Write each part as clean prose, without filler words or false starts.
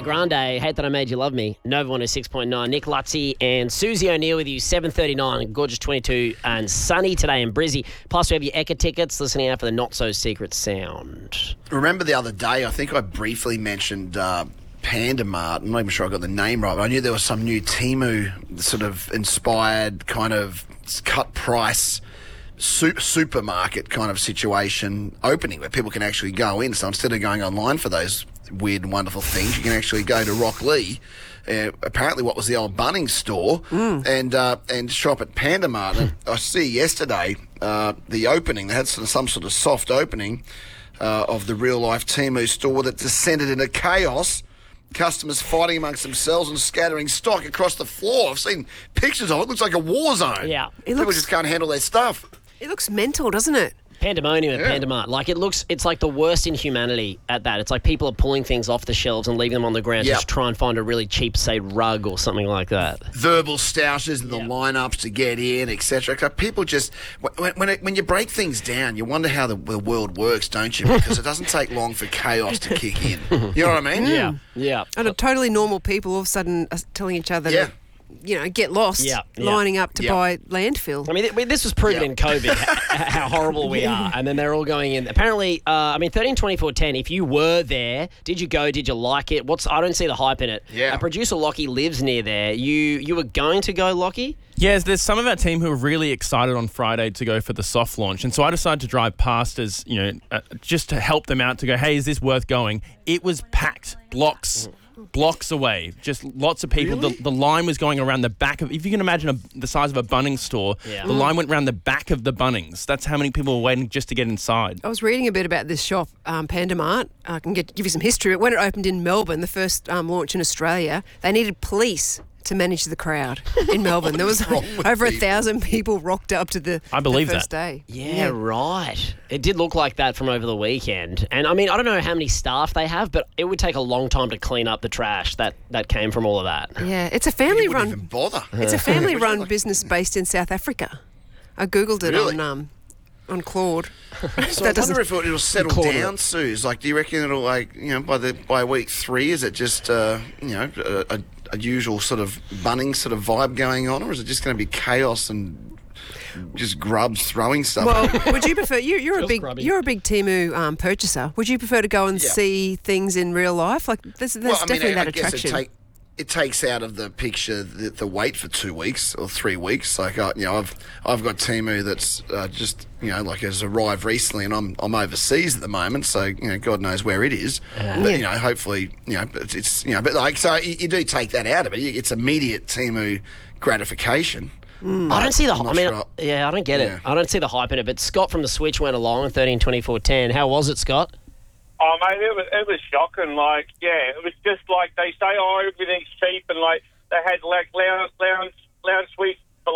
Grande, Hate That I Made You Love Me. Nova 106.9. Nick Lutzy and Susie O'Neill with you, 7:39. Gorgeous 22 and sunny today in Brizzy. Plus, we have your Eka tickets, listening out for the Not So Secret Sound. Remember the other day, I think I briefly mentioned Panda Mart. I'm not even sure I got the name right, but I knew there was some new Temu sort of inspired kind of cut price supermarket kind of situation opening where people can actually go in. So instead of going online for those weird and wonderful things, you can actually go to Rocklea, apparently what was the old Bunnings store, and shop at Panda Mart. And I see yesterday the opening, they had some sort of soft opening of the real-life Temu store that descended into chaos. Customers fighting amongst themselves and scattering stock across the floor. I've seen pictures of it. It looks like a war zone. Yeah. People just can't handle their stuff. It looks mental, doesn't it? Pandemonium at Panda Mart. Like, it's like the worst in humanity at that. It's like people are pulling things off the shelves and leaving them on the ground to just try and find a really cheap, say, rug or something like that. Verbal stoushes and the lineups to get in, etc. People just, when you break things down, you wonder how the world works, don't you? Because it doesn't take long for chaos to kick in. You know what I mean? Yeah. And totally normal people all of a sudden are telling each other to, get lost, lining up to buy landfill. I mean, this was proven in COVID, how horrible we are. And then they're all going in. Apparently, 13/24/10, if you were there, did you go? Did you like it? I don't see the hype in it. Yeah. Producer Lockie lives near there. You were going to go, Lockie? Yes, there's some of our team who are really excited on Friday to go for the soft launch. And so I decided to drive past just to help them out to go, hey, is this worth going? It was packed, blocks away, just lots of people. Really? The line was going around the back of, if you can imagine the size of a Bunnings store, the line went around the back of the Bunnings. That's how many people were waiting just to get inside. I was reading a bit about this shop, Panda Mart. I can give you some history. When it opened in Melbourne, the first launch in Australia, they needed police to manage the crowd in Melbourne. There was over 1,000 people rocked up to the first day. Yeah, right. It did look like that from over the weekend. And I mean, I don't know how many staff they have, but it would take a long time to clean up the trash that came from all of that. Yeah, it's a family run. Even bother. It's a family run business based in South Africa. I googled it on Claude. So I wonder if it'll settle down, Suze. Like, do you reckon it'll by week 3, is it just a usual sort of Bunnings sort of vibe going on, or is it just going to be chaos and just grubs throwing stuff? Well, would you prefer? You're a big Temu purchaser. Would you prefer to go and see things in real life? Like there's definitely that attraction. It takes out of the picture the wait for 2 weeks or 3 weeks. Like I've got Temu that's just has arrived recently, and I'm overseas at the moment, so God knows where it is. But hopefully it's but like so you do take that out of it. It's immediate Temu gratification. I don't see the hype. I don't get it. I don't see the hype in it. But Scott from the Switch went along on 13/24/10. How was it, Scott? Oh, mate, it was shocking. It was just like they say, everything's cheap, and they had lounge suites for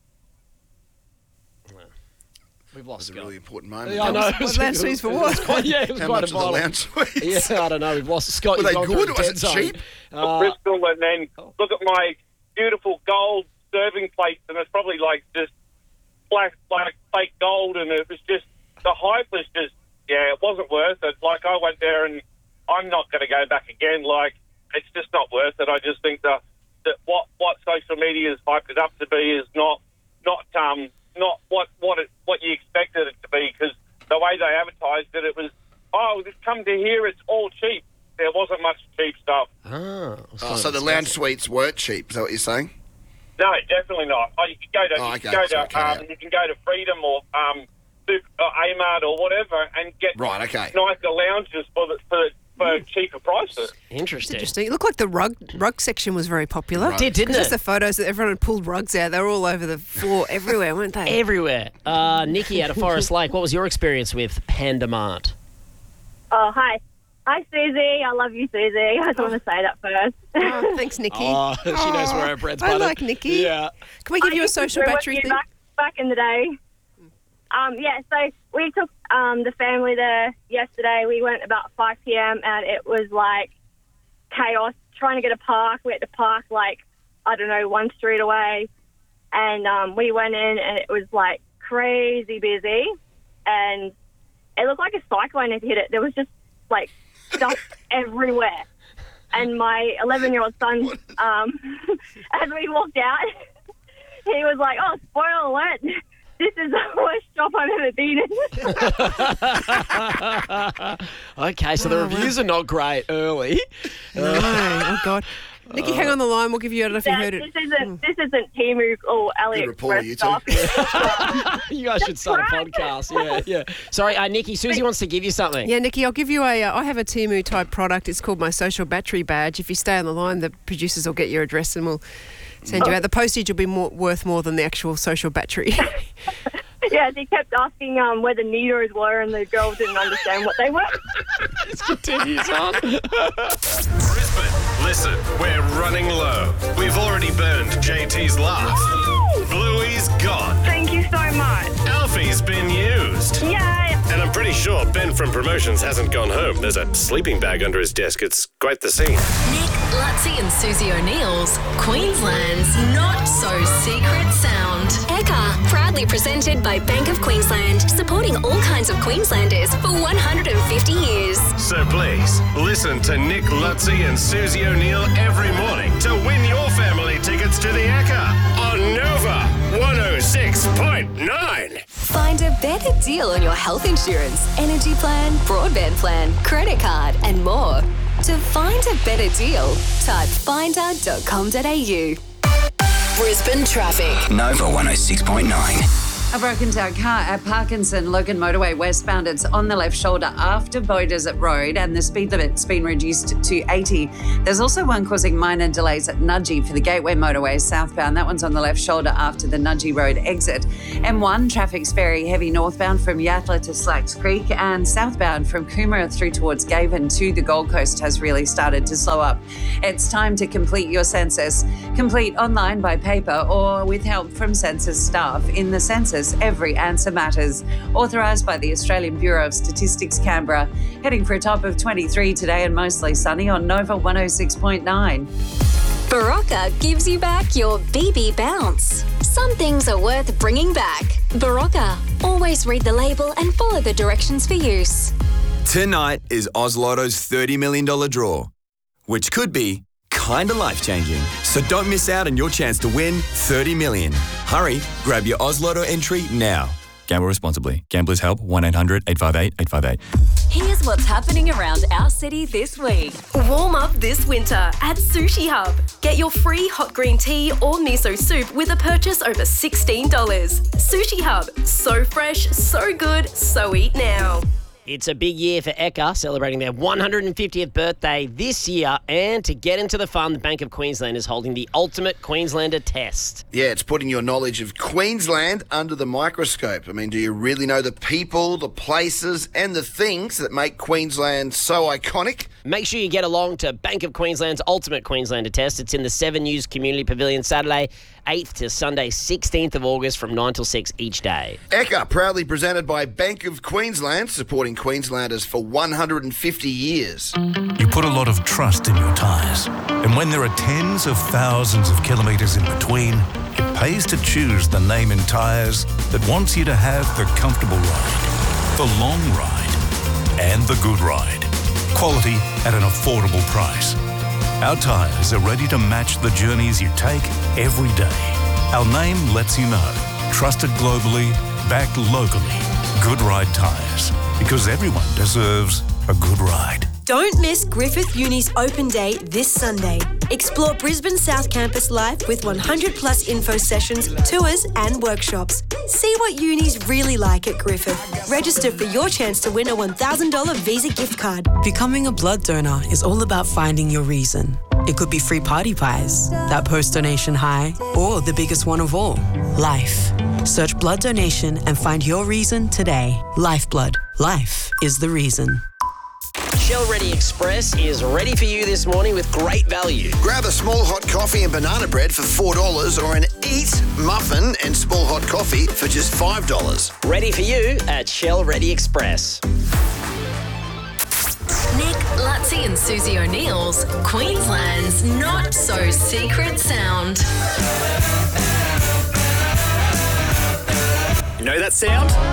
We've lost Scott. A really important moment. Yeah, I know. Lounge suites for what? It was How quite much a are the lounge suites? Yeah, I don't know. We've lost Scott. Were they good? Was it cheap? Bristol, and then look at my beautiful gold serving plates, and it's probably just black, fake gold, and it was just the hype was just. Yeah, it wasn't worth it. I went there and I'm not going to go back again. It's just not worth it. I just think that what social media has hyped it up to be is not what you expected it to be, because the way they advertised it, it was, just come to here, it's all cheap. There wasn't much cheap stuff. So the lounge suites weren't cheap, is that what you're saying? No, definitely not. You can go to Freedom or Amart or whatever and get nicer lounges for cheaper prices. Interesting. It looked like the rug section was very popular. It did, didn't it? Just the photos that everyone had pulled rugs out. They were all over the floor everywhere, weren't they? Everywhere. Nikki out of Forest Lake, what was your experience with Panda Mart? Oh, hi. Hi, Susie. I love you, Susie. I just want to say that first. Oh, thanks, Nikki. Oh, she knows where her bread's buttered. I like Nikki. Yeah. Can we give you a social battery thing? Back in the day. So we took the family there yesterday. We went about 5 p.m. and it was chaos trying to get a park. We had to park 1 street away. And we went in and it was crazy busy. And it looked like a cyclone had hit it. There was just stuff everywhere. and my 11-year-old son, as we walked out, he was like, "Oh, spoiler alert! This is the worst shop I've ever been in." Okay, so the reviews are not great early. No, oh God. Nikki, hang on the line. We'll give you. I don't know if you heard it. This isn't Temu or rapport, AliExpress you stuff. You guys should start a podcast. Yeah. Sorry, Nikki, Susie wants to give you something. Yeah, Nikki, I'll give you I have a Temu type product. It's called my social battery badge. If you stay on the line, the producers will get your address and we'll send you out. The postage will be worth more than the actual social battery. Yeah, he kept asking where the meters were, and the girls didn't understand what they were. This continues on. Brisbane, listen, we're running low. We've already burned JT's laugh. Bluey's gone. Thank you so much. Alfie's been used. Yay! And I'm pretty sure Ben from Promotions hasn't gone home. There's a sleeping bag under his desk. It's quite the scene. Nick, Lutzi and Susie O'Neill's Queensland's Not So Secret Sound. Eka, proudly presented by Bank of Queensland, supporting all kinds of Queenslanders for 150 years. So please, listen to Nick, Lutzi and Susie O'Neill every morning to win your family tickets to the Eka on Nova 106.9. Find a better deal on your health insurance, energy plan, broadband plan, credit card, and more. To find a better deal, type finder.com.au. Brisbane traffic. Nova 106.9. A broken down car at Parkinson Logan Motorway westbound. It's on the left shoulder after Bow Desert Road, and the speed limit's been reduced to 80. There's also one causing minor delays at Nudgee for the Gateway Motorway southbound. That one's on the left shoulder after the Nudgee Road exit. M1 traffic's very heavy northbound from Yatala to Slacks Creek, and southbound from Coomera through towards Gaven to the Gold Coast has really started to slow up. It's time to complete your census. Complete online by paper or with help from census staff. In the census, every answer matters. Authorised by the Australian Bureau of Statistics, Canberra. Heading for a top of 23 today and mostly sunny on Nova 106.9. Barocca gives you back your BB bounce. Some things are worth bringing back. Barocca. Always read the label and follow the directions for use. Tonight is Oz Lotto's $30 million draw, which could be kinda life-changing. So don't miss out on your chance to win $30 million. Hurry, grab your Oz Lotto entry now. Gamble responsibly. Gamblers Help 1-800-858-858. Here's what's happening around our city this week. Warm up this winter at Sushi Hub. Get your free hot green tea or miso soup with a purchase over $16. Sushi Hub. So fresh, so good, so eat now. It's a big year for Eka, celebrating their 150th birthday this year. And to get into the fun, the Bank of Queensland is holding the Ultimate Queenslander Test. Yeah, it's putting your knowledge of Queensland under the microscope. I mean, do you really know the people, the places, and the things that make Queensland so iconic? Make sure you get along to Bank of Queensland's Ultimate Queenslander Test. It's in the 7 News Community Pavilion, Saturday 8th to Sunday 16th of August from 9 till 6 each day. Eka, proudly presented by Bank of Queensland, supporting Queenslanders for 150 years. You put a lot of trust in your tyres, and when there are tens of thousands of kilometres in between, it pays to choose the name in tyres that wants you to have the comfortable ride, the long ride, and the good ride. Quality at an affordable price. Our tyres are ready to match the journeys you take every day. Our name lets you know. Trusted globally, backed locally. Good Ride Tyres. Because everyone deserves a good ride. Don't miss Griffith Uni's open day this Sunday. Explore Brisbane South Campus live with 100 plus info sessions, tours and workshops. See what uni's really like at Griffith. Register for your chance to win a $1,000 Visa gift card. Becoming a blood donor is all about finding your reason. It could be free party pies, that post-donation high, or the biggest one of all, life. Search blood donation and find your reason today. Lifeblood. Life is the reason. Shell Ready Express is ready for you this morning with great value. Grab a small hot coffee and banana bread for $4 or an Eat muffin and small hot coffee for just $5. Ready for you at Shell Ready Express. Nick, Lutzi and Susie O'Neill's Queensland's Not So Secret Sound. You know that sound?